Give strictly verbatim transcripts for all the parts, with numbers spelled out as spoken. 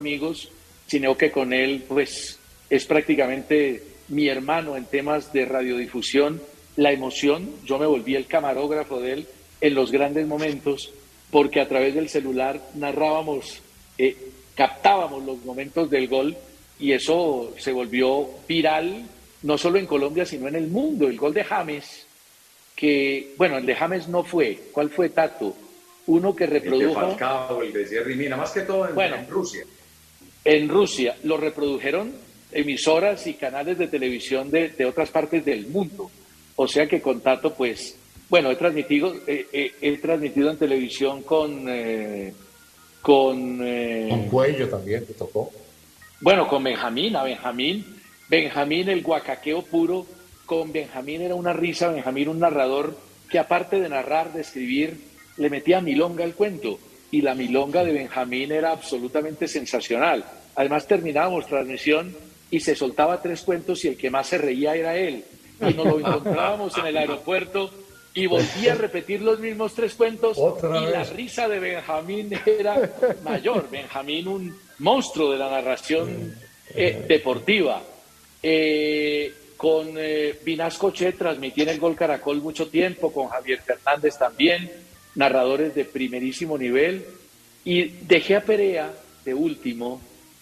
amigos, sino que con él pues es prácticamente mi hermano en temas de radiodifusión. La emoción, yo me volví el camarógrafo de él en los grandes momentos, porque a través del celular narrábamos, eh, captábamos los momentos del gol, y eso se volvió viral, no solo en Colombia, sino en el mundo. El gol de James, que, bueno, el de James no fue, ¿cuál fue, Tato? Uno que reprodujo... El de Falcao, el de Jerry Mina, más que todo en, bueno, en Rusia. En Rusia, lo reprodujeron emisoras y canales de televisión de, de otras partes del mundo. O sea que con Tato, pues, bueno, he transmitido, eh, eh, he transmitido en televisión con... Eh, con, eh, con Cuello también, te tocó. Bueno, con Benjamín, a Benjamín, Benjamín el guacaqueo puro, con Benjamín era una risa, Benjamín un narrador que aparte de narrar, de escribir, le metía milonga al cuento, y la milonga de Benjamín era absolutamente sensacional. Además terminábamos transmisión y se soltaba tres cuentos y el que más se reía era él, y nos lo encontrábamos en el aeropuerto y volvía a repetir los mismos tres cuentos. Otra y vez. La risa de Benjamín era mayor. Benjamín, un monstruo de la narración eh, deportiva. Eh, con eh, Vinasco Che transmití en el Gol Caracol mucho tiempo, con Javier Fernández también, narradores de primerísimo nivel, y dejé a Perea de último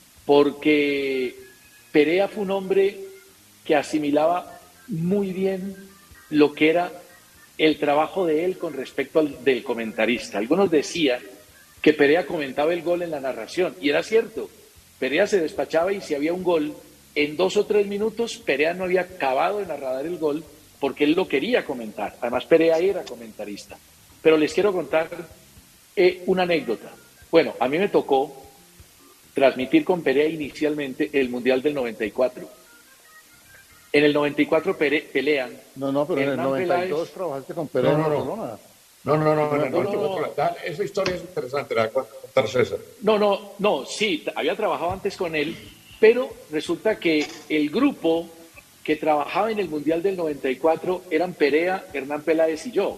porque Perea fue un hombre que asimilaba muy bien lo que era el trabajo de él con respecto al del comentarista. Algunos decían que Perea comentaba el gol en la narración, y era cierto. Perea se despachaba y si había un gol, en dos o tres minutos Perea no había acabado de narrar el gol porque él lo quería comentar. Además, Perea era comentarista. Pero les quiero contar eh, una anécdota. Bueno, a mí me tocó transmitir con Perea inicialmente el Mundial del noventa y cuatro. En el noventa y cuatro pere, pelean. No, no, pero Hernán en el noventa y dos Peláez, trabajaste con Perea No, no, en no. Barcelona. No, no, no, no, no, no, no, no, no. da- esa historia es interesante, la va a contar César. No, no, no, sí, había trabajado antes con él, pero resulta que el grupo que trabajaba en el Mundial del noventa y cuatro eran Perea, Hernán Peláez y yo.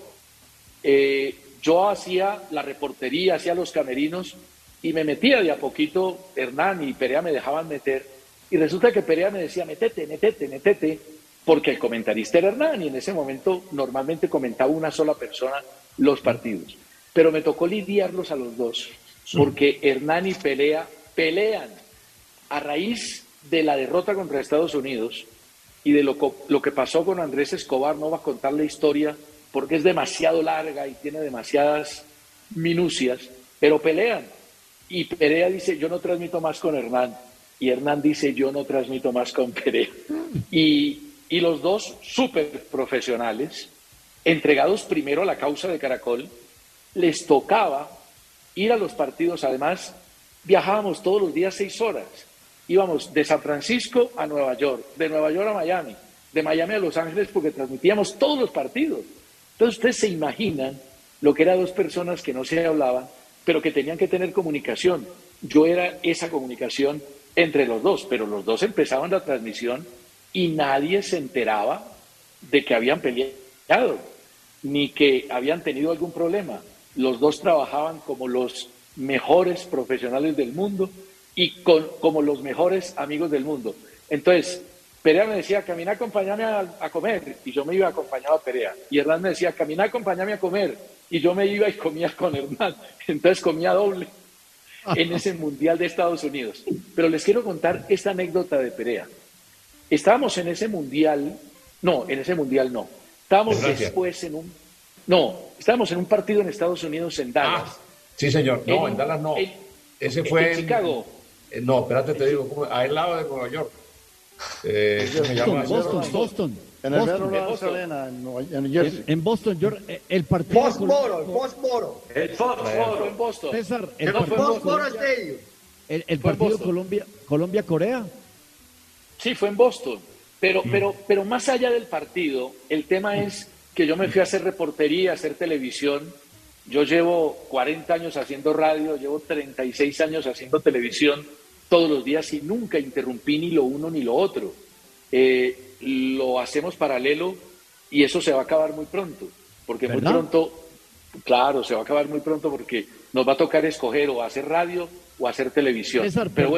Eh, yo hacía la reportería, hacía los camerinos y me metía de a poquito. Hernán y Perea me dejaban meter, y resulta que Perea me decía, metete, metete, metete, porque el comentarista era Hernán y en ese momento normalmente comentaba una sola persona los partidos. Pero me tocó lidiarlos a los dos, porque Hernán y Perea pelean a raíz de la derrota contra Estados Unidos y de lo, lo que pasó con Andrés Escobar. No va a contar la historia porque es demasiado larga y tiene demasiadas minucias, pero pelean. Y Perea dice, yo no transmito más con Hernán. Y Hernán dice, yo no transmito más con Perea. Y, y los dos súper profesionales, entregados primero a la causa de Caracol, les tocaba ir a los partidos. Además, viajábamos todos los días seis horas. Íbamos de San Francisco a Nueva York, de Nueva York a Miami, de Miami a Los Ángeles, porque transmitíamos todos los partidos. Entonces ustedes se imaginan lo que eran dos personas que no se hablaban, pero que tenían que tener comunicación. Yo era esa comunicación entre los dos, pero los dos empezaban la transmisión y nadie se enteraba de que habían peleado, ni que habían tenido algún problema. Los dos trabajaban como los mejores profesionales del mundo y con, como los mejores amigos del mundo. Entonces, Perea me decía, camina, acompáñame a, a comer, y yo me iba acompañado a Perea. Y Hernán me decía, camina, acompáñame a comer, y yo me iba y comía con Hernán. Entonces comía doble en ese Mundial de Estados Unidos. Pero les quiero contar esta anécdota de Perea. Estábamos en ese Mundial, no, en ese Mundial no. Estábamos después en un, no, estábamos en un partido en Estados Unidos, en Dallas. Ah, sí, señor. No, en, en Dallas no. En, Ese fue en Chicago. En, no, espérate, te digo, ¿cómo? Al lado de Nueva York. Eh, ¿cómo se llama? Boston, Boston. En el Boston. Vero Arena, en, Nueva- en New Jersey. En, en Boston, yo, el partido. de Foxboro, Colombia- Foxboro. El Foxboro. Fue en Boston. César, el No, fue en partido, Boston. Foxboro Stadium. el, el Fue en partido Boston. Colombia, Colombia-Corea. Sí, fue en Boston. Pero, pero, pero más allá del partido, el tema es que yo me fui a hacer reportería, a hacer televisión. Yo llevo cuarenta años haciendo radio, llevo treinta y seis años haciendo televisión todos los días y nunca interrumpí ni lo uno ni lo otro. Eh, lo hacemos paralelo y eso se va a acabar muy pronto, porque muy ¿Verdad? pronto, claro, se va a acar muy pronto porque nos va a tocar escoger o hacer radio o hacer televisión. César, pero